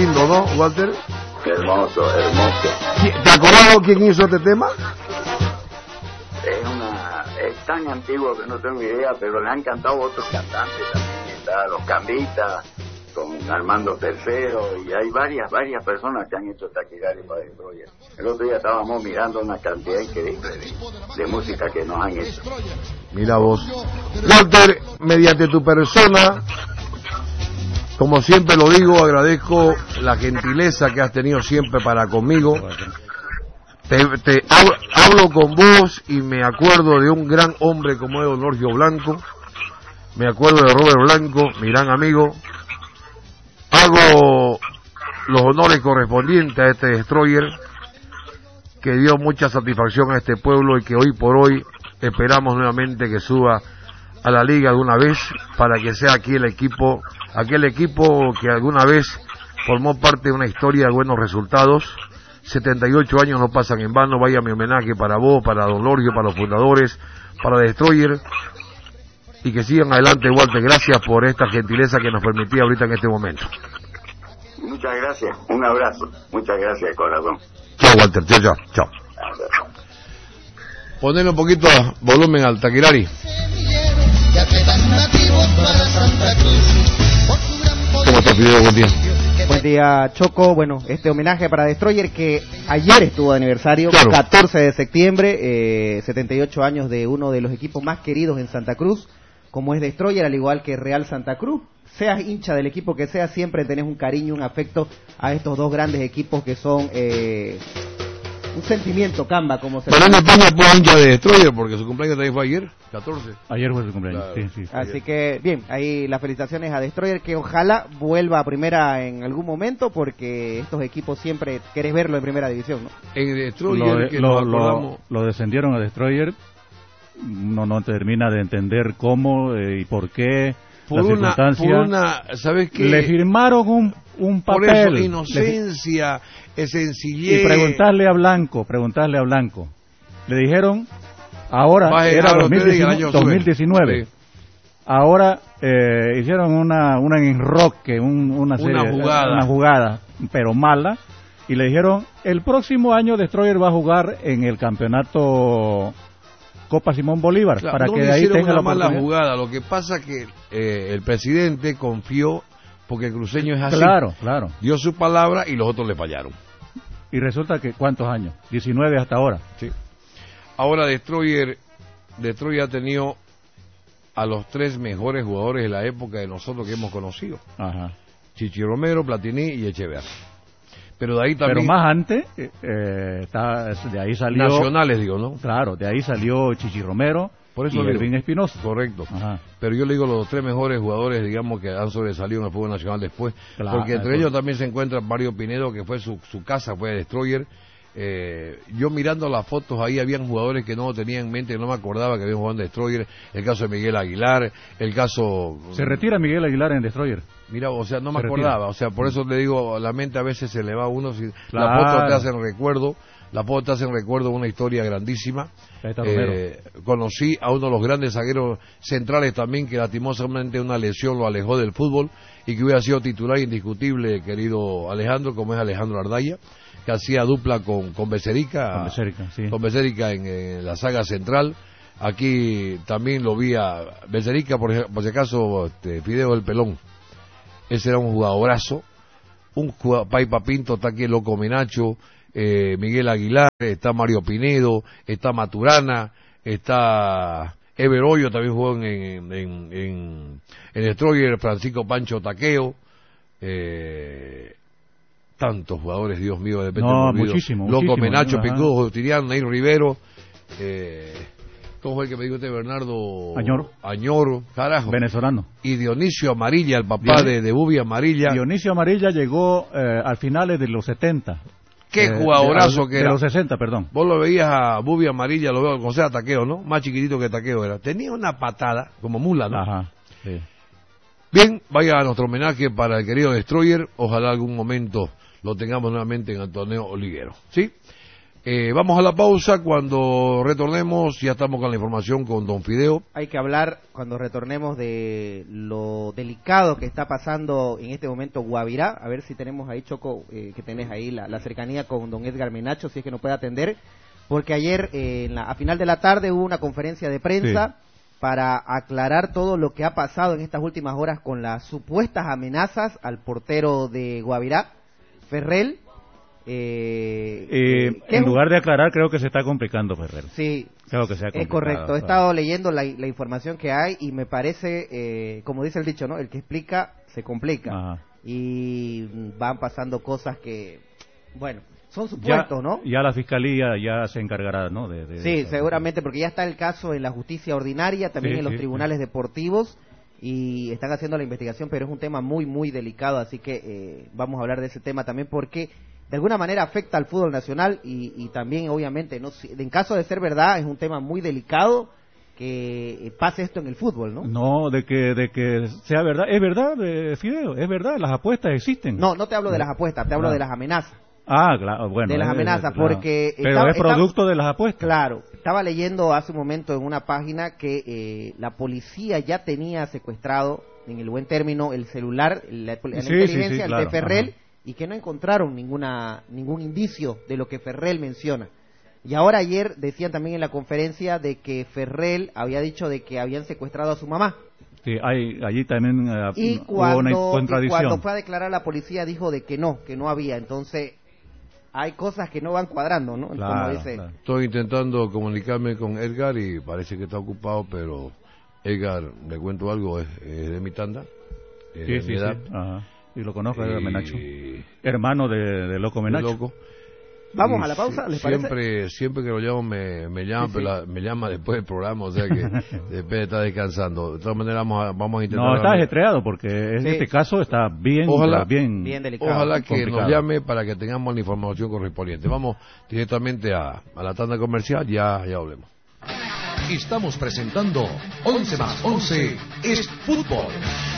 lindo, ¿no, Walter? Hermoso, hermoso. ¿Te acordás quién hizo este tema? Es tan antiguo que no tengo idea, pero le han cantado otros cantantes también. Está Los Cambistas, con Armando III, y hay varias personas que han hecho Taquirari para Destroyer. El otro día estábamos mirando una cantidad increíble de música que nos han hecho. Mira vos. Walter, mediante tu persona, como siempre lo digo, agradezco la gentileza que has tenido siempre para conmigo. Hablo con vos y me acuerdo de un gran hombre como es Don Lorgio Blanco, me acuerdo de Robert Blanco, mi gran amigo. Hago los honores correspondientes a este Destroyer que dio mucha satisfacción a este pueblo y que hoy por hoy esperamos nuevamente que suba a la liga de una vez para que sea aquí aquel equipo que alguna vez formó parte de una historia de buenos resultados. 78 años no pasan en vano. Vaya mi homenaje para vos, para Don Lorgio, para los fundadores, para Destroyer, y que sigan adelante, Walter. Gracias por esta gentileza que nos permitía ahorita en este momento. Muchas gracias, un abrazo, muchas gracias, corazón. Chao, Walter, chao. Ponle un poquito de volumen al Taquirari. ¿Cómo estás, Fideo? Buen día. Buen día, Choco. Bueno, este homenaje para Destroyer que ayer estuvo de aniversario, claro. 14 de septiembre, 78 años de uno de los equipos más queridos en Santa Cruz, como es Destroyer, al igual que Real Santa Cruz. Seas hincha del equipo que seas, siempre tenés un cariño, un afecto a estos dos grandes equipos que son un sentimiento, Camba, como se Pero en España fue hincha de Destroyer porque su cumpleaños también fue ayer, 14. Ayer fue su cumpleaños, claro. sí. Así que, bien, ahí las felicitaciones a Destroyer, que ojalá vuelva a primera en algún momento, porque estos equipos siempre querés verlo en primera división, ¿no? En Destroyer, lo descendieron a Destroyer, no termina de entender cómo y por qué. Por una, ¿sabes qué? Le firmaron un papel. Por eso, inocencia, sencillez. Y preguntarle a Blanco. Le dijeron, ahora, era 2019. Sí. Ahora hicieron un enroque, una jugada, pero mala. Y le dijeron, el próximo año Destroyer va a jugar en el campeonato Copa Simón Bolívar, claro, para que de ahí tenga la mala jugada. Lo que pasa que el presidente confió, porque el cruceño es así. Claro. Dio su palabra y los otros le fallaron. Y resulta que, ¿cuántos años? 19 hasta ahora. Sí. Ahora Destroyer ha tenido a los 3 mejores jugadores de la época de nosotros que hemos conocido. Ajá. Chichi Romero, Platini y Echeverri. Pero de ahí también... Pero más antes, de ahí salió... Nacionales, digo, ¿no? Claro, de ahí salió Chichi Romero y Ervin Espinosa. Correcto. Ajá. Pero yo le digo los 3 mejores jugadores, digamos, que han sobresalido en el fútbol nacional después. Claro, porque entre ellos también se encuentra Mario Pinedo, que fue su casa, fue Destroyer. Yo mirando las fotos ahí habían jugadores que no lo tenía en mente, que no me acordaba que habían jugado en Destroyer. El caso de Miguel Aguilar, el caso... Se retira Miguel Aguilar en Destroyer. Mira, o sea, no me acordaba, o sea, por eso le digo, la mente a veces se le va a uno, si claro. Las fotos te hacen recuerdo de una historia grandísima. Conocí a uno de los grandes zagueros centrales también, que lastimosamente una lesión lo alejó del fútbol, y que hubiera sido titular indiscutible, querido Alejandro, como es Alejandro Ardaya, que hacía dupla con Becerica, con Becerica en la saga central. Aquí también lo vi a Becerica, por si acaso, Fideo el Pelón. Ese era un jugadorazo, Paipa Pinto, está aquí el Loco Menacho, Miguel Aguilar, está Mario Pinedo, está Maturana, está Ever Hoyo, también jugó en Destroyer, Francisco Pancho Taqueo, tantos jugadores, Dios mío, de repente muchísimo. Loco Menacho, Picudo, Justiniano, Neil Rivero, ¿cómo fue el que me dijo Bernardo? Añoro, carajo. Venezolano. Y Dionisio Amarilla, el papá de Bubi Amarilla. Dionisio Amarilla llegó al finales de los 70. Qué jugadorazo que era. De los 60, perdón. Vos lo veías a Bubi Amarilla, lo veo, o sea, Taqueo, ¿no? Más chiquitito que Taqueo era. Tenía una patada, como mula, ¿no? Ajá, sí. Bien, vaya a nuestro homenaje para el querido Destroyer. Ojalá algún momento lo tengamos nuevamente en el torneo Oliguero, ¿sí? Vamos a la pausa. Cuando retornemos ya estamos con la información con don Fideo. Hay que hablar cuando retornemos de lo delicado que está pasando en este momento Guavirá. A ver si tenemos ahí, Choco, que tenés ahí la cercanía con don Edgar Menacho, si es que nos puede atender. Porque ayer a final de la tarde hubo una conferencia de prensa para aclarar todo lo que ha pasado en estas últimas horas con las supuestas amenazas al portero de Guavirá, Ferrell. En lugar de aclarar, creo que se está complicando, Ferrer. Sí, creo que se ha complicado. Es correcto. He estado leyendo la información que hay y me parece, como dice el dicho, ¿no? El que explica, se complica. Ajá. Y van pasando cosas que, bueno, son supuestos, ¿no? Ya la fiscalía ya se encargará, ¿no? Sí, seguramente, porque ya está el caso en la justicia ordinaria, también en los tribunales deportivos, y están haciendo la investigación, pero es un tema muy, muy delicado, así que vamos a hablar de ese tema también, porque de alguna manera afecta al fútbol nacional y también, obviamente, no, en caso de ser verdad, es un tema muy delicado que pase esto en el fútbol, ¿no? No, de que sea verdad. Es verdad, Fideo, es verdad, las apuestas existen. No te hablo de las apuestas, te hablo de las amenazas. Ah, claro, bueno. De las amenazas, claro. Porque... Pero es producto de las apuestas. Claro, estaba leyendo hace un momento en una página que la policía ya tenía secuestrado, en el buen término, el celular, la inteligencia, el de Ferrell, ajá, y que no encontraron ningún indicio de lo que Ferrell menciona. Y ahora ayer decían también en la conferencia de que Ferrell había dicho de que habían secuestrado a su mamá. Sí, allí también hubo una contradicción. Y cuando fue a declarar la policía dijo de que no había. Entonces hay cosas que no van cuadrando, ¿no? Claro, como dice. claro. Estoy intentando comunicarme con Edgar y parece que está ocupado, pero Edgar, le cuento algo, es de mi tanda, es de mi edad. Sí. Ajá. Y lo conozco, Edgar Menacho, hermano de Loco Menacho. Loco. Vamos a la pausa, ¿les parece? Siempre que lo llamo me llama, pero me llama después del programa, o sea que después está descansando. De todas maneras vamos a intentar... No, está ajetreado porque en este caso está bien delicado. Ojalá que nos llame para que tengamos la información correspondiente. Vamos directamente a la tanda comercial, ya hablemos. Estamos presentando 11 más 11 es fútbol.